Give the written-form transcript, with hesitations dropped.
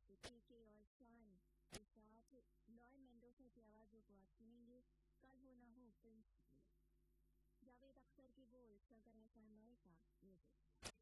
पीके और शान के साथ लॉय मेंडोसा की आवाजों को आप सुनेंगे। कल हो ना हो फिल्म जावेद अख्तर की बोल, शंकर एहसान लॉय का म्यूजिक।